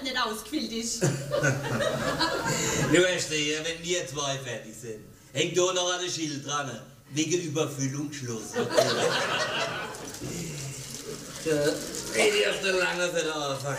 nicht ausgefüllt ist. Du verstehst, wenn wir zwei fertig sind, hängt da noch ein Schild dran. Wegen Überfüllung Schluss. Da rede ich auf der langen für den Anfang.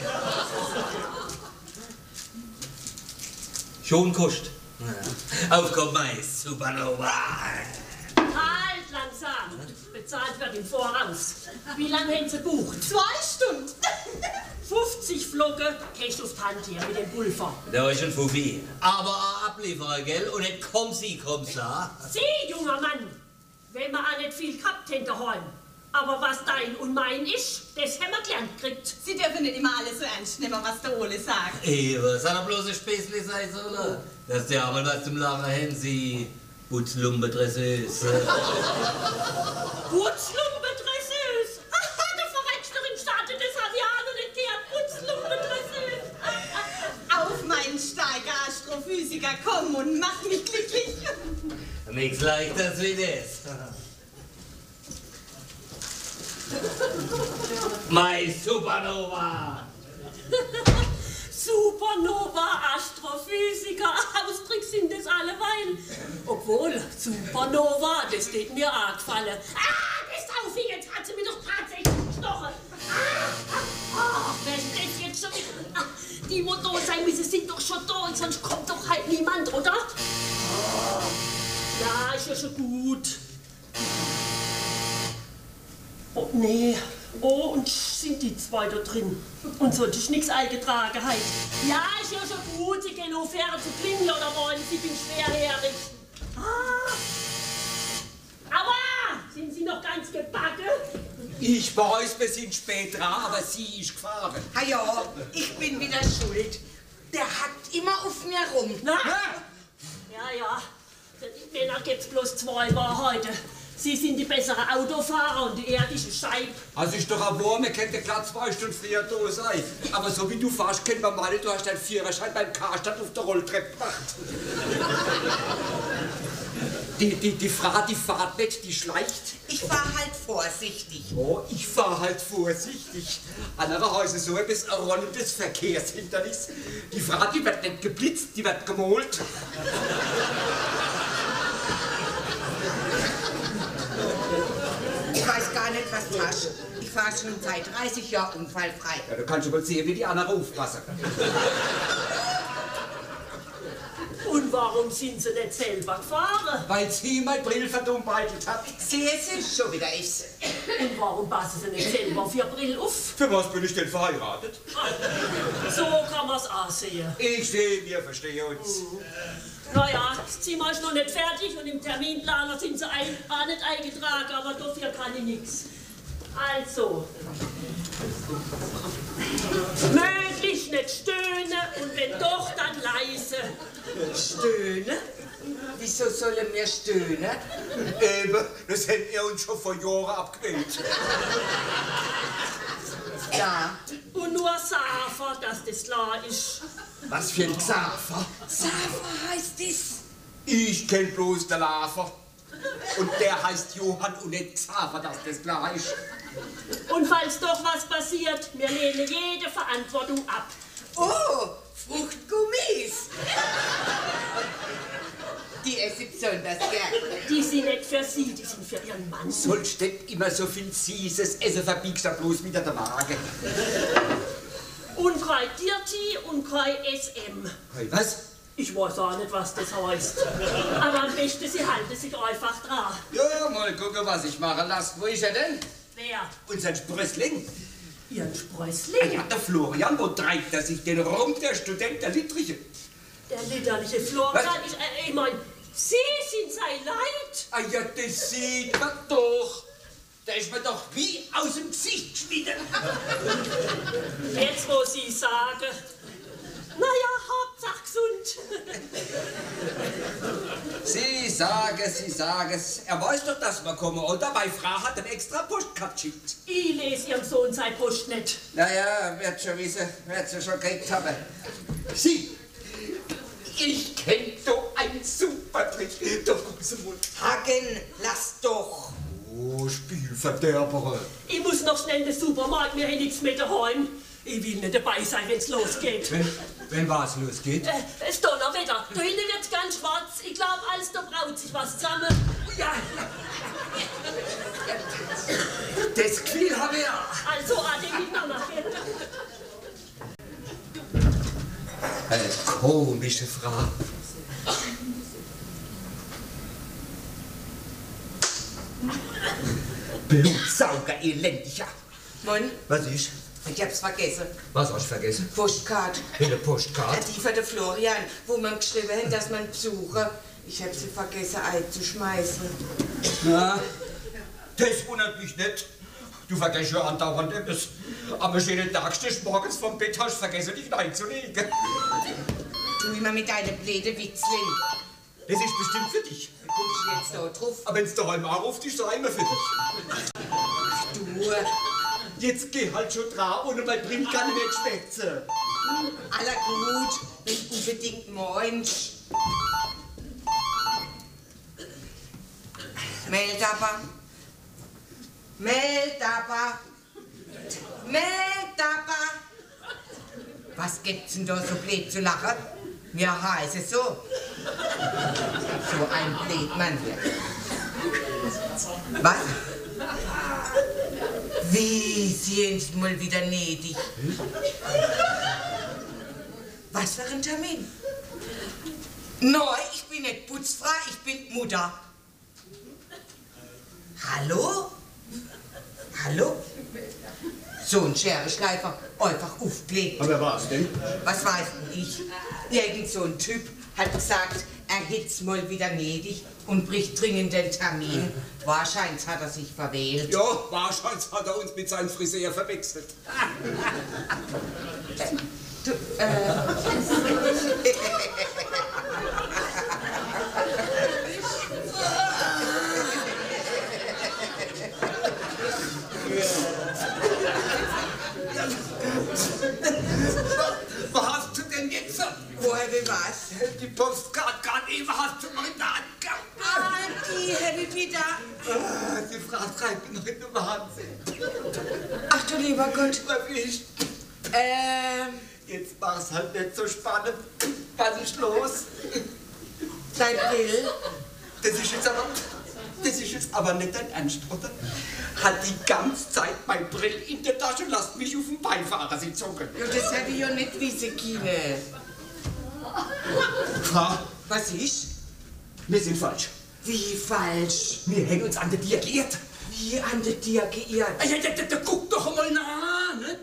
Schon kostet. Aufkommen, Mais, Supernova. Halt langsam. Bezahlt wird im Voraus. Wie lange haben Sie gebucht? 2 Stunden. 50 Flocken kriegst du aufs Hand hier mit dem Pulver. Da ist ein Fuffi. Aber ein Ablieferer, gell? Und nicht komm Sie, Sie, junger Mann, wenn wir auch nicht viel gehabt haben daheim. Aber was dein und mein ist, das haben wir gelernt gekriegt. Sie dürfen nicht immer alles so ernst nehmen, was der Ole sagt. Was hat er bloß ein Späßli sein sollen? Dass der einmal was zum Lachen haben, Sie Putzlumpendresseuse. Putzlumpendresseuse? Haha, du verreckst doch im Staate, das habe ich auch noch nicht gehört. Putzlumpendresseuse. Auf meinen Steiger, Astrophysiker, komm und mach mich glücklich. Nichts leichtes wie das. Mein Supernova! Supernova, Astrophysiker, Ausdruck sind das alleweil. Obwohl, Supernova, das steht mir auch gefallen. Das Taufi, jetzt hat sie mir doch tatsächlich gestochen. Wer ist das jetzt schon wieder? Die, wo da sein müssen, sind doch schon da und sonst kommt doch halt niemand, oder? Ja, ist ja schon gut. Oh, nee. Oh, und sind die zwei da drin? Und sollte ich nichts eingetragen haben? Ja, ist ja schon gut, Sie gehen auf Herren zu klingeln oder wollen Sie bin schwerhörig. Aua! Sind Sie noch ganz gebacken? Ich weiß, wir sind spät dran, aber sie ist gefahren. Ah ja, ich bin wieder schuld. Der hackt immer auf mir rum. Na? Ja. Die Männer gibt's bloß 2 war heute. Sie sind die besseren Autofahrer und die irdische Scheibe. Also ist doch ein Wurm, wir könnten klar 2 Stunden früher da sein. Aber so wie du fährst, können wir meinen, du hast deinen Führerschein beim Karstadt auf der Rolltreppe gemacht. Die Frau, die fährt nicht, die schleicht. Ich war halt vorsichtig. Oh, ich fahr halt vorsichtig. Andere heißen so etwas ein rollendes Verkehrshindernis. Die Frau, die wird nicht geblitzt, die wird gemalt. Ich weiß gar nicht, was du hast. Ich fahre schon seit 30 Jahren unfallfrei. Ja, du kannst mal sehen, wie die anderen aufpassen. Und warum sind Sie nicht selber gefahren? Weil sie mein Brill verdummbeitelt hat. Sie, es ist schon wieder ich. Und warum passen Sie nicht selber auf Ihr Brill auf? Für was bin ich denn verheiratet? So kann man's auch sehen. Ich sehe, wir verstehen uns. Naja, das Zimmer ist noch nicht fertig und im Terminplaner sind Sie auch nicht eingetragen, aber dafür kann ich nichts. Also, möglichst nicht stöhnen und wenn doch, dann leise. Stöhnen? Wieso sollen wir stöhnen? Eben, das hätten wir uns schon vor Jahren abgewählt. Ja. Und nur Safer, dass das klar ist. Was für ein Xaver? Safer heißt es. Ich kenn bloß den Lafer. Und der heißt Johann und nicht Xaver, dass das klar ist. Und falls doch was passiert, wir lehnen jede Verantwortung ab. Oh, Fruchtgummis. Die esse ich besonders gern. Die sind nicht für Sie, die sind für Ihren Mann. Sollst nicht immer so viel süßes Essen, verbiegst du bloß wieder der Magen. Und kein Dirty und kein SM. Hey, was? Ich weiß auch nicht, was das heißt. Aber am besten, Sie halten sich einfach dran. Ja, mal gucken, was ich machen lasse. Wo ist er denn? Wer? Unser Sprössling. Ihren Sprössling? Ja, der Florian, wo treibt er sich den rum, der Student der Littriche? Der liederliche Florian, ich mein, Sie sind sein Leid. Ah ja, das sieht man doch. Der ist mir doch wie aus dem Gesicht geschnitten. Jetzt, wo Sie sagen, naja, Hauptsache gesund. Sie sagen es. Er weiß doch, dass wir kommen, oder? Meine Frau hat ihm extra Postkarte geschickt. Ich lese Ihrem Sohn sein Post nicht. Naja, wird schon wissen, wird sie schon gekriegt haben. Sie, ich kenn doch einen super Trick. Doch, gucken Sie mal. Hagen, lass doch. Oh, Spielverderber. Ich muss noch schnell in den Supermarkt, mir nichts mehr daheim. Ich will nicht dabei sein, wenn's losgeht. Wenn was losgeht? Es Donnerwetter. Da hinten wird's ganz schwarz. Ich glaub, alles da braut sich was zusammen. Ja. Das Gefühl habe ich auch. Also, ade miteinander. Eine komische Frau. Blutsauger, elendiger. Mann, Was ist? ich hab's vergessen. Was hast du vergessen? Postkarte. Eine Postkarte? Die von der Florian, wo man geschrieben hat, dass man besuche. Ich hab sie vergessen einzuschmeißen. Na, das wundert mich nicht. Du vergisst ja andauernd etwas. Am schönen Tag stehst morgens vom Bett, hast vergessen, dich reinzulegen. Du immer mit deinen blöden Witzlin. Das ist bestimmt für dich. Kommst du jetzt da drauf? Aber wenn's daheim anruft, ist es immer für dich. Du, Jetzt geh halt schon dran, ohne mein Brim kann ich nicht schwätzen. aller gut, wenn du unbedingt meinst. Meld aber. Meld aber. Meld aber. Was gibt's denn da so blöd zu lachen? Ja, heißt es so. So ein Blödmann. Was? Wie siehen's mal wieder nötig? Was für ein Termin? Nein, ich bin nicht putzfrei, ich bin Mutter. Hallo? Hallo? So ein Scherenschleifer, einfach aufgelegt. Aber was denn? Was weiß denn ich? Irgend so ein Typ hat gesagt, er hätt's mal wieder nötig und bricht dringend den Termin. Wahrscheinlich hat er sich verwählt. Ja, wahrscheinlich hat er uns mit seinem Friseur verwechselt. Du, Was hast du denn jetzt? woher will was? Die Postkarte gerade eben hast du noch in der Hand gehabt. Ah, die Heavy Peter. Die Frau treibt noch in den Wahnsinn. Ach du lieber Gott. Was ist? Jetzt mach's halt nicht so spannend. Was ist los? Dein Brill. Das ist jetzt aber nicht dein Ernst, oder? Hat die ganze Zeit mein Brill in der Tasche und lasst mich auf dem Beifahrersitz hocken. Ja, das hätte ich ja nicht wissen können. Frau, Was ist? wir sind falsch. Wie falsch? Wir hängen uns an der Dir geirrt. Wie an der dir geirrt? Da guck doch mal nach, ne?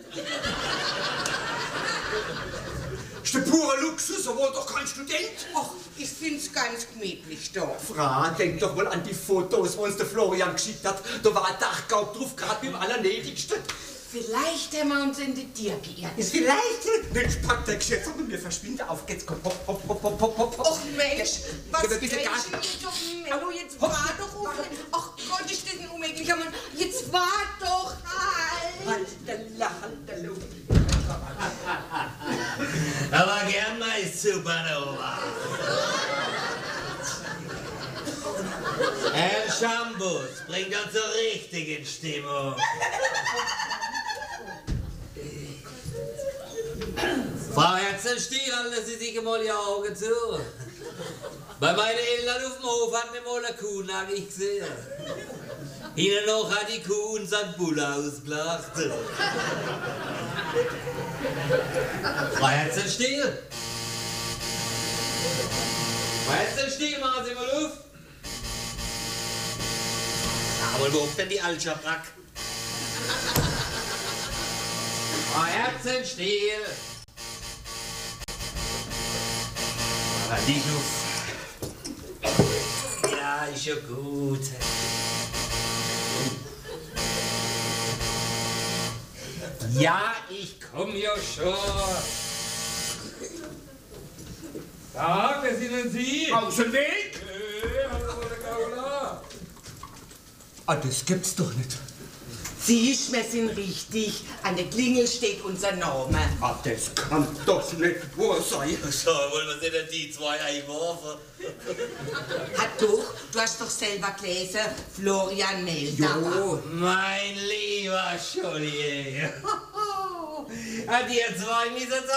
Ist der pure Luxus, obwohl doch kein Student. Ach, ich find's ganz gemütlich da. Frau, denk doch mal an die Fotos, wo uns der Florian geschickt hat. Da war ein Dachgaub drauf, gerade mit dem Allernötigsten. Vielleicht haben wir uns in der dir geirrt. Vielleicht. Mensch, pack der Geschäft und wir verschwinden auf. Jetzt komm, hopp, hopp, hopp, hopp, hopp, hopp. Ach Mensch, was Gib mir bitte Gas. quetschen doch Mello, jetzt war doch auf. Ach Gott, ist das ein unmöglicher Mann. Jetzt war doch halt. Hallo. Aber gern mal Supernova. Herr Schambus bringt uns so richtig in Stimmung. Frau Herzenstiel, halten Sie sich mal die Augen zu. Bei meinen Eltern auf dem Hof hat mir mal eine Kuhnagel gesehen. Hinten noch hat die Kuh unseren Bull ausgelacht. Frau Herzenstiel! Frau Herzenstiel, machen Sie mal auf! Aber wo ist denn die Altschabrack? Frau Herzenstiel! Aber die Luft. Ja, ist ja gut. Ja, ich komm ja schon. Tag, wer sind denn Sie? Aus dem Weg! Hallo, der Gaula. Ah, das gibt's doch nicht. Siehst, wir sind richtig. An der Klingel steht unser Name. Ah, das kann doch nicht wahr sein. So, wollen wir sie denn die zwei einwerfen? Hat doch, du hast doch selber gelesen, Florian Melder. Jo. Mein lieber Schollier. Die zwei müssen